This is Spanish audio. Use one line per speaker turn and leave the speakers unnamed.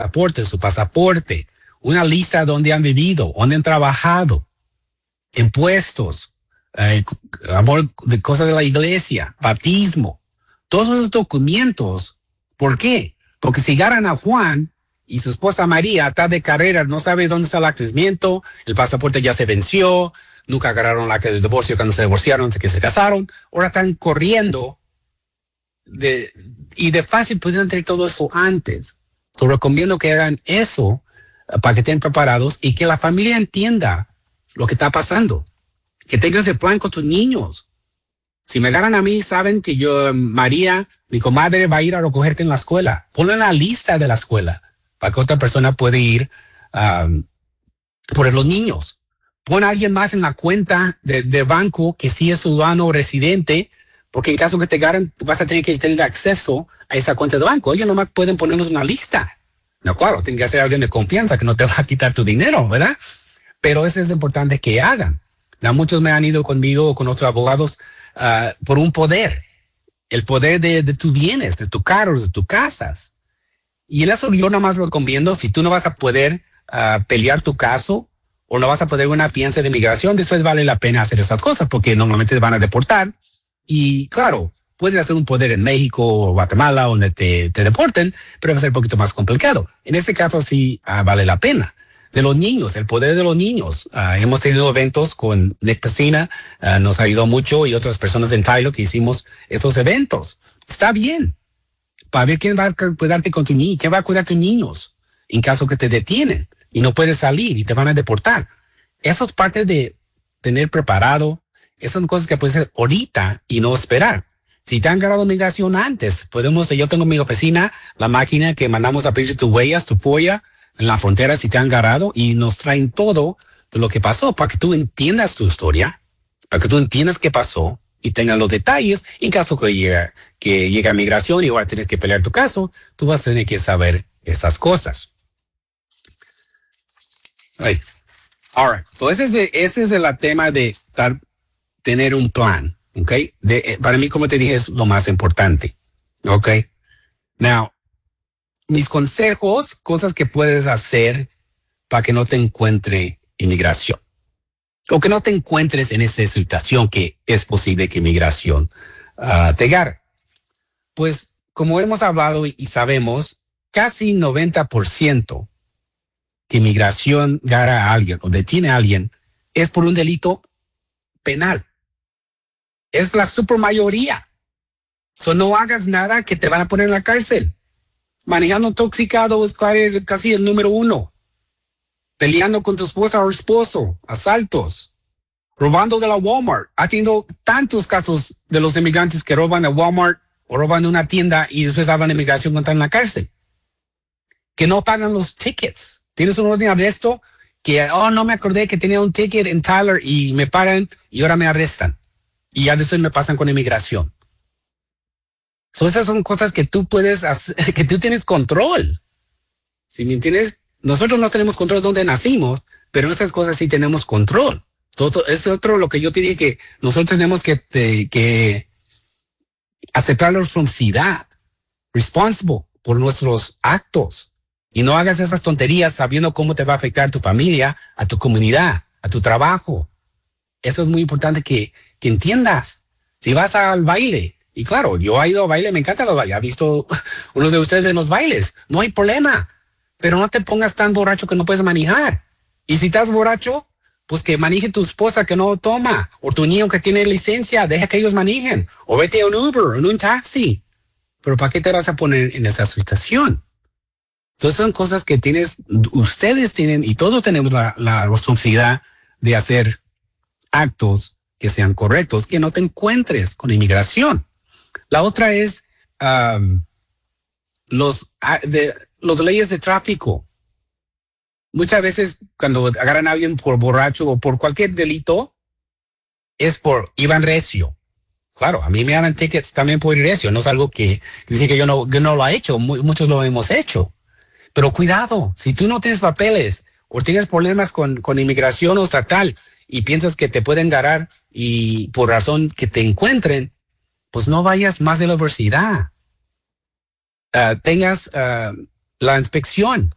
su pasaporte, una lista de dónde han vivido, dónde han trabajado, impuestos, amor de cosas de la iglesia, bautismo, todos esos documentos. ¿Por qué? Porque si agarran a Juan y su esposa María está de carrera, no sabe dónde está el nacimiento, el pasaporte ya se venció, nunca agarraron la acta de divorcio cuando se divorciaron, antes que se casaron, ahora están corriendo y de fácil pudieron tener todo eso antes. Te recomiendo que hagan eso para que estén preparados y que la familia entienda lo que está pasando. Que tengas el plan con tus niños. Si me agarran a mí, saben que yo, María, mi comadre, va a ir a recogerte en la escuela. Ponlo en la lista de la escuela para que otra persona pueda ir por los niños. Pon a alguien más en la cuenta de banco que sí es ciudadano residente, porque en caso que te agarren, vas a tener que tener acceso a esa cuenta de banco. Ellos nomás pueden ponernos en una lista. No, claro, tiene que ser alguien de confianza que no te va a quitar tu dinero, ¿verdad? Pero eso es importante que hagan. Ya muchos me han ido conmigo o con otros abogados por un poder, el poder de tus bienes, de tus carros, de tus casas. Y en eso yo nada más recomiendo, si tú no vas a poder pelear tu caso o no vas a poder una fianza de inmigración, después vale la pena hacer esas cosas porque normalmente te van a deportar. Y claro, puedes hacer un poder en México o Guatemala donde te deporten, pero va a ser un poquito más complicado. En este caso sí vale la pena. De los niños, el poder de los niños. Hemos tenido eventos con Nick Pacina, nos ayudó mucho y otras personas en Tyler que hicimos estos eventos. Está bien. Para ver quién va a cuidarte con tu niño, quién va a cuidar a tus niños en caso que te detienen y no puedes salir y te van a deportar. Eso es parte de tener preparado. Esas son cosas que puedes hacer ahorita y no esperar. Si te han agarrado migración antes, yo tengo en mi oficina la máquina que mandamos a pedir tus huellas, tu polla, en la frontera si te han agarrado y nos traen todo de lo que pasó para que tú entiendas tu historia, para que tú entiendas qué pasó y tengas los detalles. En caso que llegue a migración y ahora tienes que pelear tu caso, tú vas a tener que saber esas cosas. Right. All right. So ese es el tema de tener un plan. Okay. Para mí, como te dije, es lo más importante. Okay. Now, mis consejos, cosas que puedes hacer para que no te encuentre inmigración o que no te encuentres en esa situación que es posible que inmigración te agarre. Pues como hemos hablado y sabemos, casi 90% que inmigración agarra a alguien o detiene a alguien es por un delito penal. Es la supermayoría. So no hagas nada que te van a poner en la cárcel. Manejando intoxicado es casi el número 1. Peleando con tu esposa o esposo, asaltos, robando de la Walmart. Ha tenido tantos casos de los inmigrantes que roban de Walmart o roban de una tienda y después hablan de inmigración cuando están en la cárcel. Que no pagan los tickets. Tienes un orden de arresto que, no me acordé que tenía un ticket en Tyler y me paran y ahora me arrestan. Y ya después me pasan con inmigración. Esas son cosas que tú puedes hacer, que tú tienes control. Si me entiendes, nosotros no tenemos control de dónde nacimos, pero en esas cosas sí tenemos control. Todo es otro lo que yo te dije, que nosotros tenemos que aceptar la responsabilidad, responsible por nuestros actos. Y no hagas esas tonterías sabiendo cómo te va a afectar tu familia, a tu comunidad, a tu trabajo. Eso es muy importante que entiendas. Si vas al baile, y claro, yo he ido a baile, me encanta los bailes. He visto unos de ustedes en los bailes. No hay problema. Pero no te pongas tan borracho que no puedes manejar. Y si estás borracho, pues que maneje tu esposa que no toma. O tu niño que tiene licencia, deja que ellos manejen. O vete a un Uber, en un taxi. Pero ¿para qué te vas a poner en esa situación? Entonces son cosas que ustedes tienen y todos tenemos la responsabilidad de hacer actos que sean correctos, que no te encuentres con inmigración. La otra es los leyes de tráfico. Muchas veces cuando agarran a alguien por borracho o por cualquier delito, es por iban recio. Claro, a mí me dan tickets también por ir recio. No es algo que dice que yo no lo he hecho. Muchos lo hemos hecho. Pero cuidado, si tú no tienes papeles o tienes problemas con inmigración o estatal y piensas que te pueden agarrar y por razón que te encuentren, pues no vayas más de la velocidad. Tengas la inspección